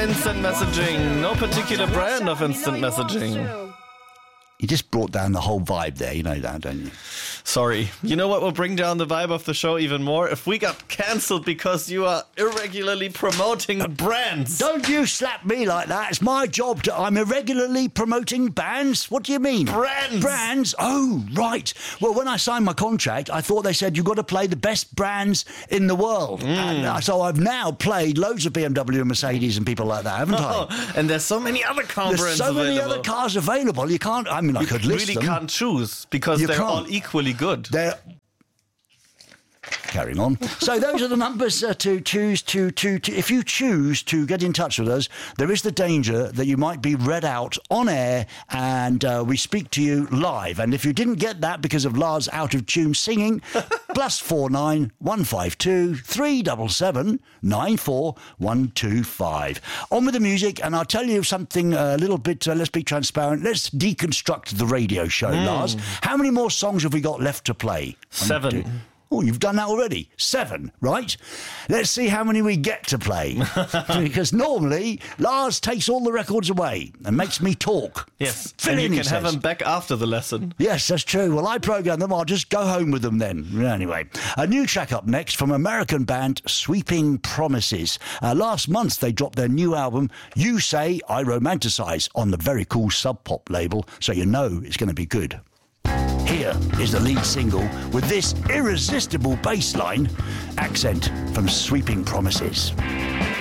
instant messaging. No particular brand of instant messaging. You just brought down the whole vibe there. You know that, don't you? Sorry. You know what will bring down the vibe of the show even more? If we got cancelled because you are irregularly promoting brands. Don't you slap me like that. It's my job to... I'm irregularly promoting bands? What do you mean? Brands. Brands? Oh, right. Well, when I signed my contract, I thought they said you've got to play the best brands in the world. And so I've now played loads of BMW and Mercedes and people like that, haven't I? And there's so many other car brands There's so many other cars available. You can't... I mean, I could list really them. Can't choose because they're all equally good. They're... Carrying on. So those are the numbers to choose to... If you choose to get in touch with us, there is the danger that you might be read out on air and we speak to you live. And if you didn't get that because of Lars out of tune singing, +49 152 377 94125. On with the music, and I'll tell you something a little bit, let's be transparent. Let's deconstruct the radio show, Lars. How many more songs have we got left to play? 7. Oh, you've done that already. 7, right? Let's see how many we get to play. Because normally, Lars takes all the records away and makes me talk. Yes, Fill and in, you he can have says. them back after the lesson. Yes, that's true. Well, I program them. I'll just go home with them then. Anyway, a new track up next from American band Sweeping Promises. Last month, they dropped their new album, You Say I Romanticize, on the very cool Sub Pop label, so you know it's going to be good. Here is the lead single with this irresistible bass line, Accent from Sweeping Promises.